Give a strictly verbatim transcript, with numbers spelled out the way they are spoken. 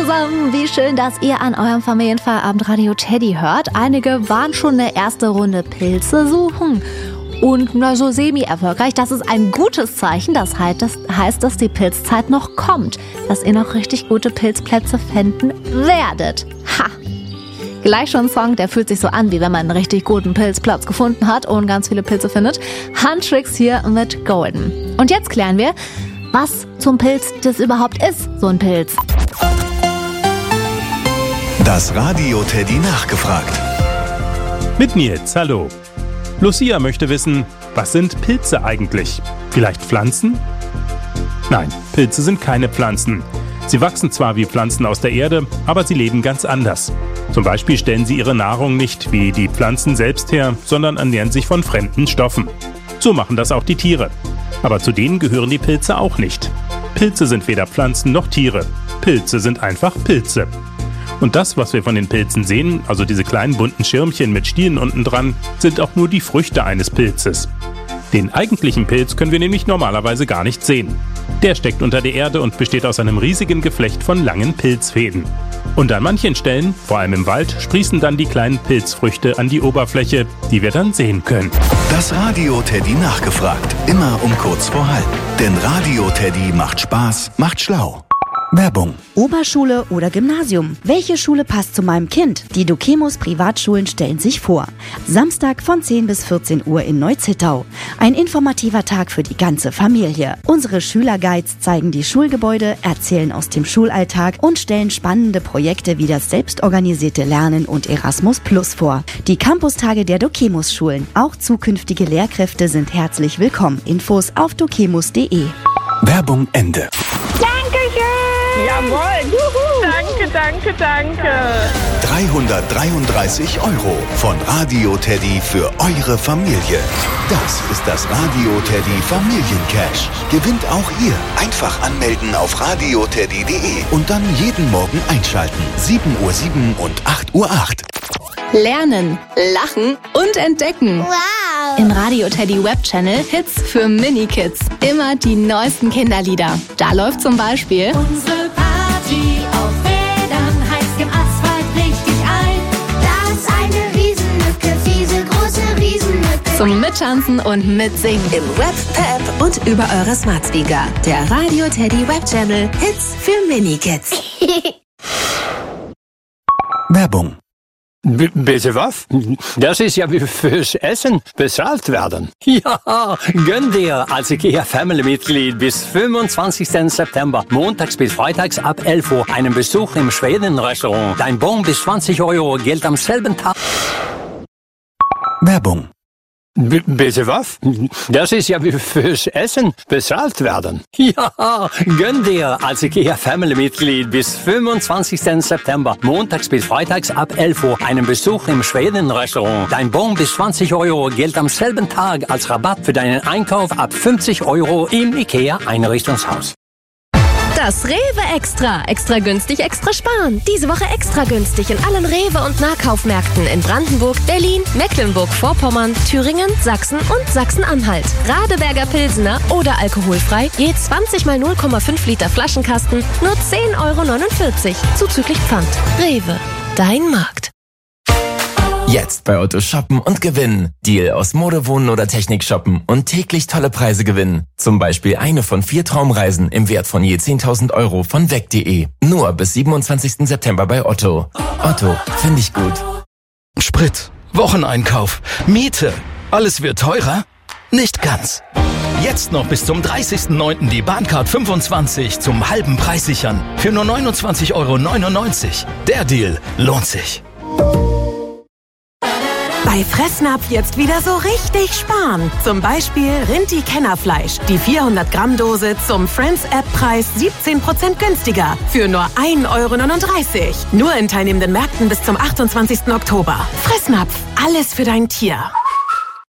zusammen, wie schön, dass ihr an eurem Familienfeierabend Radio Teddy hört. Einige waren schon eine erste Runde Pilze suchen und na so semi-erfolgreich. Das ist ein gutes Zeichen, das heißt, das heißt, dass die Pilzzeit noch kommt, dass ihr noch richtig gute Pilzplätze finden werdet. Ha! Gleich schon ein Song, der fühlt sich so an, wie wenn man einen richtig guten Pilzplatz gefunden hat und ganz viele Pilze findet. Huntrix hier mit Golden. Und jetzt klären wir, was zum Pilz das überhaupt ist, so ein Pilz. Das Radio Teddy nachgefragt. Mit Nils, hallo. Lucia möchte wissen, was sind Pilze eigentlich? Vielleicht Pflanzen? Nein, Pilze sind keine Pflanzen. Sie wachsen zwar wie Pflanzen aus der Erde, aber sie leben ganz anders. Zum Beispiel stellen sie ihre Nahrung nicht wie die Pflanzen selbst her, sondern ernähren sich von fremden Stoffen. So machen das auch die Tiere. Aber zu denen gehören die Pilze auch nicht. Pilze sind weder Pflanzen noch Tiere. Pilze sind einfach Pilze. Und das, was wir von den Pilzen sehen, also diese kleinen bunten Schirmchen mit Stielen unten dran, sind auch nur die Früchte eines Pilzes. Den eigentlichen Pilz können wir nämlich normalerweise gar nicht sehen. Der steckt unter der Erde und besteht aus einem riesigen Geflecht von langen Pilzfäden. Und an manchen Stellen, vor allem im Wald, sprießen dann die kleinen Pilzfrüchte an die Oberfläche, die wir dann sehen können. Das Radio Teddy nachgefragt. Immer um kurz vor halb. Denn Radio Teddy macht Spaß, macht schlau. Werbung. Oberschule oder Gymnasium? Welche Schule passt zu meinem Kind? Die Dokemos Privatschulen stellen sich vor. Samstag von zehn bis vierzehn Uhr in Neuzittau. Ein informativer Tag für die ganze Familie. Unsere Schülerguides zeigen die Schulgebäude, erzählen aus dem Schulalltag und stellen spannende Projekte wie das selbstorganisierte Lernen und Erasmus Plus vor. Die Campustage der Dokemos Schulen. Auch zukünftige Lehrkräfte sind herzlich willkommen. Infos auf dokemos punkt de. Werbung Ende. Dankeschön! Jawohl! Juhu. Danke, danke, danke! dreihundertdreiunddreißig Euro von Radio Teddy für eure Familie. Das ist das Radio Teddy Familiencash. Gewinnt auch ihr. Einfach anmelden auf radio teddy punkt de und dann jeden Morgen einschalten. sieben Uhr sieben und acht Uhr acht. Lernen, lachen und entdecken. Wow! Im Radio Teddy Webchannel Hits für Mini-Kids. Immer die neuesten Kinderlieder. Da läuft zum Beispiel Unsere Party auf Rädern heizt dem Asphalt richtig ein. Da ist eine Riesenlücke, fiese große Riesenlücke. zum Mittanzen und Mitsingen. Im Web, per App und über eure Smart Speaker. Der Radio Teddy Webchannel Hits für Mini-Kids. Werbung. B- bitte was? Das ist ja wie fürs Essen bezahlt werden. Ja, gönn dir als IKEA Family-Mitglied bis fünfundzwanzigsten September, montags bis freitags ab elf Uhr, einen Besuch im Schweden-Restaurant. Dein Bon bis zwanzig Euro gilt am selben Tag. Werbung. B- bitte was? Das ist ja wie fürs Essen bezahlt werden. Ja, gönn dir als IKEA Family-Mitglied bis fünfundzwanzigsten September, montags bis freitags ab elf Uhr, einen Besuch im Schweden-Restaurant. Dein Bon bis zwanzig Euro gilt am selben Tag als Rabatt für deinen Einkauf ab fünfzig Euro im IKEA Einrichtungshaus. Das Rewe Extra. Extra günstig, extra sparen. Diese Woche extra günstig in allen Rewe- und Nahkaufmärkten in Brandenburg, Berlin, Mecklenburg-Vorpommern, Thüringen, Sachsen und Sachsen-Anhalt. Radeberger Pilsener oder alkoholfrei, je zwanzig mal null Komma fünf Liter Flaschenkasten, nur zehn Euro neunundvierzig. Zuzüglich Pfand. Rewe. Dein Markt. Jetzt bei Otto shoppen und gewinnen. Deal aus Mode, Wohnen oder Technik shoppen und täglich tolle Preise gewinnen. Zum Beispiel eine von vier Traumreisen im Wert von je zehntausend Euro von weg punkt de. Nur bis siebenundzwanzigsten September bei Otto. Otto, finde ich gut. Sprit, Wocheneinkauf, Miete. Alles wird teurer? Nicht ganz. Jetzt noch bis zum dreißigsten neunten die Bahncard fünfundzwanzig zum halben Preis sichern. Für nur neunundzwanzig Euro neunundneunzig. Der Deal lohnt sich. Bei Fressnapf jetzt wieder so richtig sparen. Zum Beispiel Rinti-Kennerfleisch. Die vierhundert Gramm Dose zum Friends-App-Preis siebzehn Prozent günstiger. Für nur ein Euro neununddreißig. Nur in teilnehmenden Märkten bis zum achtundzwanzigsten Oktober. Fressnapf. Alles für dein Tier.